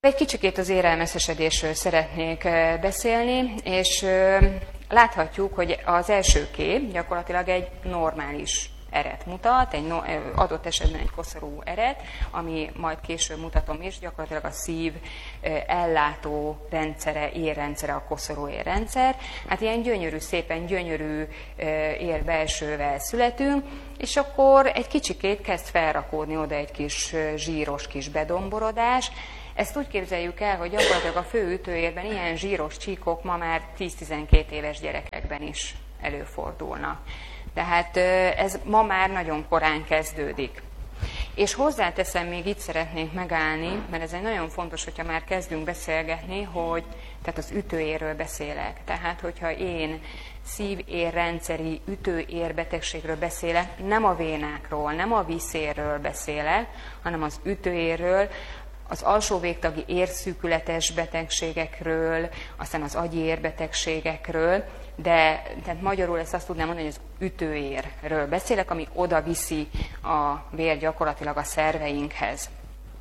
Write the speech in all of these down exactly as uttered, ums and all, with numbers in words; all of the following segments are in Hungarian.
Egy kicsikét az érrelmeszesedésről szeretnék beszélni, és láthatjuk, hogy az első kép gyakorlatilag egy normális eret mutat, egy no, adott esetben egy koszorú eret, ami majd később mutatom is, gyakorlatilag a szív ellátó rendszere, érrendszere, a koszorú érrendszer. Hát ilyen gyönyörű, szépen gyönyörű érbelsővel születünk, és akkor egy kicsikét kezd felrakódni oda egy kis zsíros kis bedomborodás. Ezt úgy képzeljük el, hogy gyakorlatilag a fő ütőérben ilyen zsíros csíkok ma már tíz-tizenkét éves gyerekekben is előfordulnak. Tehát ez ma már nagyon korán kezdődik. És hozzáteszem, még itt szeretnék megállni, mert ez egy nagyon fontos, hogyha már kezdünk beszélgetni, hogy tehát az ütőérről beszélek. Tehát, hogyha én szív-érrendszeri ütőérbetegségről beszélek, nem a vénákról, nem a vízérről beszélek, hanem az ütőérről, az alsó végtagi érszűkületes betegségekről, aztán az agyi érbetegségekről, de tehát magyarul ezt azt tudnám mondani, hogy az ütőérről beszélek, ami oda viszi a vér gyakorlatilag a szerveinkhez.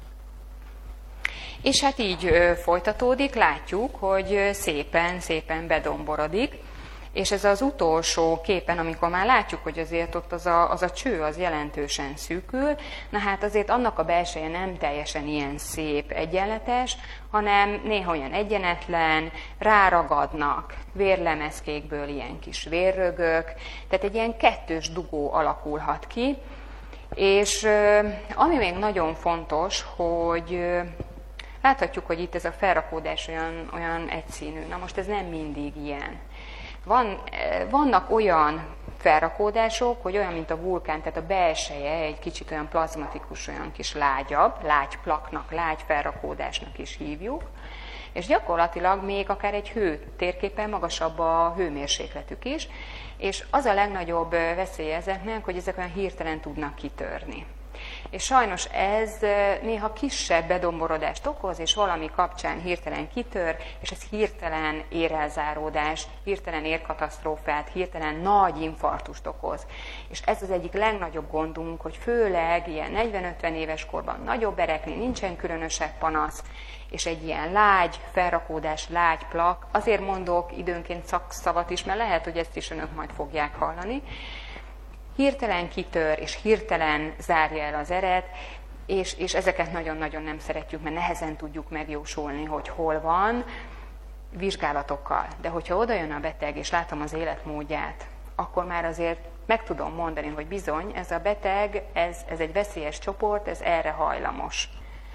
És hát így folytatódik, látjuk, hogy szépen, szépen bedomborodik, és ez az utolsó képen, amikor már látjuk, hogy azért ott az a, az a cső az jelentősen szűkül, na hát azért annak a belseje nem teljesen ilyen szép, egyenletes, hanem néha olyan egyenetlen, ráragadnak vérlemezkékből ilyen kis vérrögök, tehát egy ilyen kettős dugó alakulhat ki, és ami még nagyon fontos, hogy láthatjuk, hogy itt ez a felrakódás olyan, olyan egyszínű. Na most ez nem mindig ilyen. Van, vannak olyan felrakódások, hogy olyan, mint a vulkán, tehát a belseje egy kicsit olyan plazmatikus, olyan kis lágyabb, lágy plaknak, lágy felrakódásnak is hívjuk, és gyakorlatilag még akár egy hő térképen magasabb a hőmérsékletük is, és az a legnagyobb veszély ezeknek, hogy ezek olyan hirtelen tudnak kitörni. És sajnos ez néha kisebb bedomborodást okoz, és valami kapcsán hirtelen kitör, és ez hirtelen érelzáródást, hirtelen érkatasztrófát, hirtelen nagy infarktust okoz. És ez az egyik legnagyobb gondunk, hogy főleg ilyen negyven-ötven éves korban nagyobb ereknél nincsen különösebb panasz, és egy ilyen lágy felrakódás, lágy plak, azért mondok időnként szakszavat is, mert lehet, hogy ezt is önök majd fogják hallani, hirtelen kitör, és hirtelen zárja el az eret, és, és ezeket nagyon-nagyon nem szeretjük, mert nehezen tudjuk megjósolni, hogy hol van, vizsgálatokkal. De hogyha oda jön a beteg, és látom az életmódját, akkor már azért meg tudom mondani, hogy bizony, ez a beteg, ez, ez egy veszélyes csoport, ez erre hajlamos.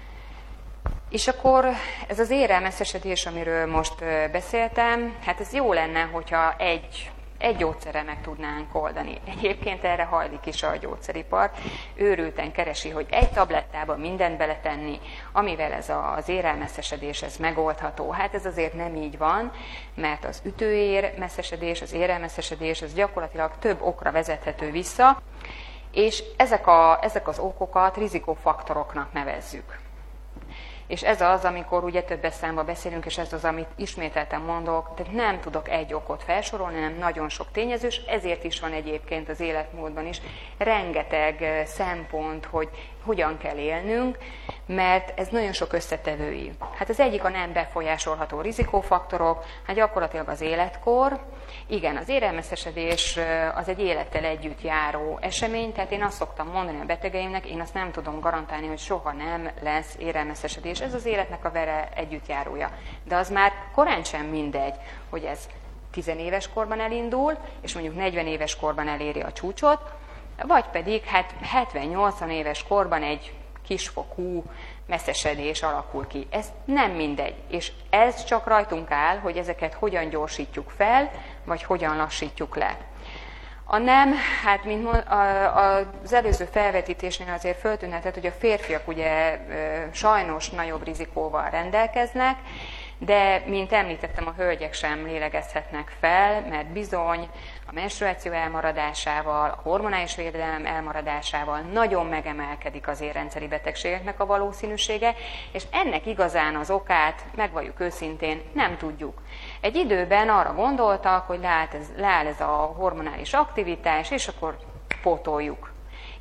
És akkor ez az érrelmeszesedés, amiről most beszéltem, hát ez jó lenne, hogyha egy Egy gyógyszerrel meg tudnánk oldani. Egyébként erre hajlik is a gyógyszeripar. Őrülten keresi, hogy egy tablettába mindent beletenni, amivel ez az érrelmeszesedés ez megoldható. Hát ez azért nem így van, mert az ütőérmeszesedés, az érrelmeszesedés, ez gyakorlatilag több okra vezethető vissza, és ezek, a, ezek az okokat rizikófaktoroknak nevezzük. És ez az, amikor ugye többes számba beszélünk, és ez az, amit ismételten mondok, de nem tudok egy okot felsorolni, hanem nagyon sok tényezős, ezért is van egyébként az életmódban is rengeteg szempont, hogy hogyan kell élnünk, mert ez nagyon sok összetevői. Hát az egyik a nem befolyásolható rizikófaktorok, hát gyakorlatilag az életkor. Igen, az érrelmeszesedés az egy élettel együtt járó esemény, tehát én azt szoktam mondani a betegeimnek, én azt nem tudom garantálni, hogy soha nem lesz érrelmeszesedés, ez az életnek a vele együttjárója. De az már korán sem mindegy, hogy ez tizenéves korban elindul, és mondjuk negyven éves korban eléri a csúcsot, vagy pedig hát hetven-nyolcvan éves korban egy kisfokú messzesedés alakul ki. Ez nem mindegy, és ez csak rajtunk áll, hogy ezeket hogyan gyorsítjuk fel, vagy hogyan lassítjuk le. A nem, hát mint az előző felvetítésnél azért föltűnhetett, hogy a férfiak ugye sajnos nagyobb rizikóval rendelkeznek, de, mint említettem, a hölgyek sem lélegezhetnek fel, mert bizony a menstruáció elmaradásával, a hormonális védelem elmaradásával nagyon megemelkedik az érrendszeri betegségeknek a valószínűsége, és ennek igazán az okát, megvalljuk őszintén, nem tudjuk. Egy időben arra gondoltak, hogy leáll ez, leáll ez a hormonális aktivitás, és akkor pótoljuk.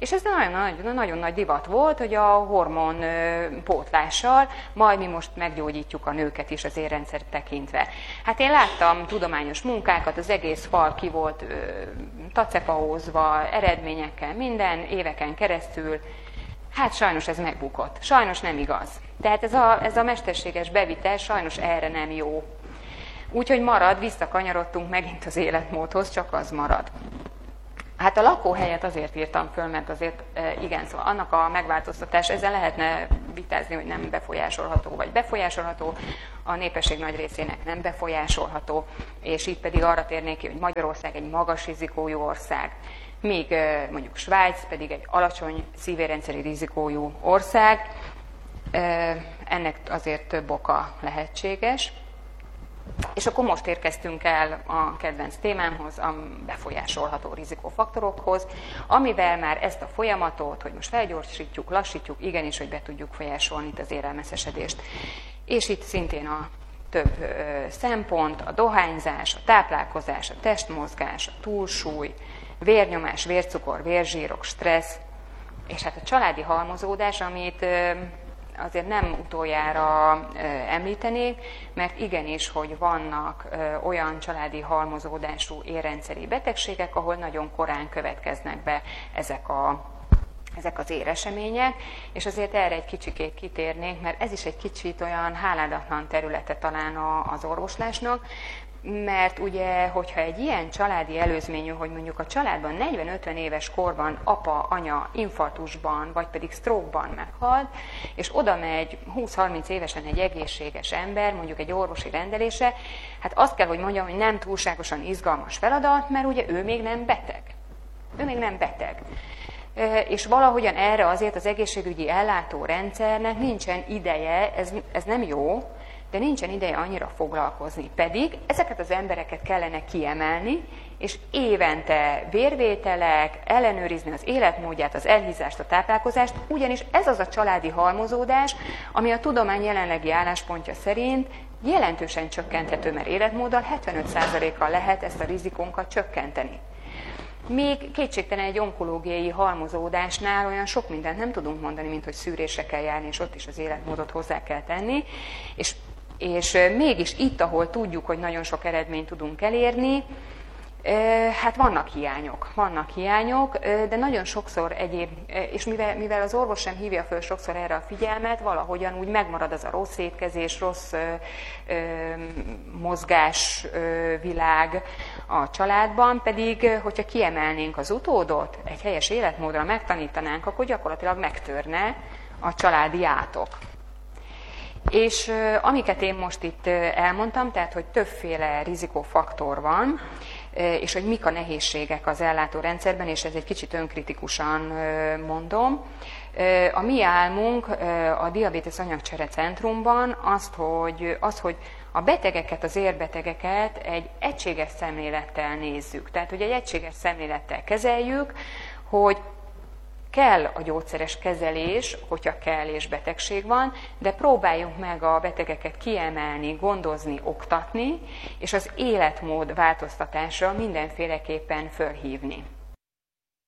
És ez nagyon, nagyon nagy divat volt, hogy a hormon pótlással majd mi most meggyógyítjuk a nőket is az érrendszer tekintve. Hát én láttam tudományos munkákat, az egész fal ki volt tacepahózva, eredményekkel, minden, éveken keresztül. Hát sajnos ez megbukott. Sajnos nem igaz. Tehát ez a, ez a mesterséges bevitel sajnos erre nem jó. Úgyhogy marad, visszakanyarodtunk megint az életmódhoz, csak az marad. Hát a lakóhelyet azért írtam föl, mert azért igen, szóval annak a megváltoztatás, ezzel lehetne vitázni, hogy nem befolyásolható vagy befolyásolható, a népesség nagy részének nem befolyásolható, és itt pedig arra térnék ki, hogy Magyarország egy magas rizikójú ország, míg mondjuk Svájc pedig egy alacsony szívérrendszeri rizikójú ország, ennek azért több oka lehetséges. És akkor most érkeztünk el a kedvenc témámhoz, a befolyásolható rizikófaktorokhoz, amivel már ezt a folyamatot, hogy most felgyorsítjuk, lassítjuk, igenis, hogy be tudjuk folyásolni itt az élelmeszesedést. És itt szintén a több ö, szempont, a dohányzás, a táplálkozás, a testmozgás, a túlsúly, vérnyomás, vércukor, vérzsírok, stressz, és hát a családi halmozódás, amit ö, azért nem utoljára ö, említenék, mert igenis, hogy vannak ö, olyan családi halmozódású érrendszeri betegségek, ahol nagyon korán következnek be ezek a ezek az éresemények, és azért erre egy kicsikét kitérnénk, mert ez is egy kicsit olyan háládatlan területe talán az orvoslásnak, mert ugye, hogyha egy ilyen családi előzményű, hogy mondjuk a családban negyven-ötven éves korban apa, anya infarktusban, vagy pedig stroke-ban meghalt, és oda megy húsz-harminc évesen egy egészséges ember, mondjuk egy orvosi rendelése, hát azt kell, hogy mondjam, hogy nem túlságosan izgalmas feladat, mert ugye ő még nem beteg. Ő még nem beteg. És valahogyan erre azért az egészségügyi ellátórendszernek nincsen ideje, ez, ez nem jó, de nincsen ideje annyira foglalkozni. Pedig ezeket az embereket kellene kiemelni, és évente vérvételek, ellenőrizni az életmódját, az elhízást, a táplálkozást, ugyanis ez az a családi halmozódás, ami a tudomány jelenlegi álláspontja szerint jelentősen csökkenthető, mert életmóddal hetvenöt százalékkal lehet ezt a rizikónkat csökkenteni. Még kétségtelen egy onkológiai halmozódásnál olyan sok mindent nem tudunk mondani, mint hogy szűrésre kell járni, és ott is az életmódot hozzá kell tenni. És, és mégis itt, ahol tudjuk, hogy nagyon sok eredményt tudunk elérni, hát vannak hiányok, vannak hiányok, de nagyon sokszor egyéb, és mivel, mivel az orvos sem hívja föl sokszor erre a figyelmet, valahogyan úgy megmarad az a rossz étkezés, rossz ö, ö, mozgás ö, világ a családban, pedig hogyha kiemelnénk az utódot, egy helyes életmódra megtanítanánk, akkor gyakorlatilag megtörne a családi átok. És ö, amiket én most itt elmondtam, tehát hogy többféle rizikófaktor van, és hogy mik a nehézségek az ellátórendszerben, és ez egy kicsit önkritikusan mondom. A mi álmunk a Diabétesz Anyagcsere Centrumban azt, hogy, az, hogy a betegeket, az érbetegeket egy egységes szemlélettel nézzük. Tehát, hogy egy egységes szemlélettel kezeljük, hogy kell a gyógyszeres kezelés, hogyha kell és betegség van, de próbáljunk meg a betegeket kiemelni, gondozni, oktatni, és az életmód változtatásra mindenféleképpen fölhívni.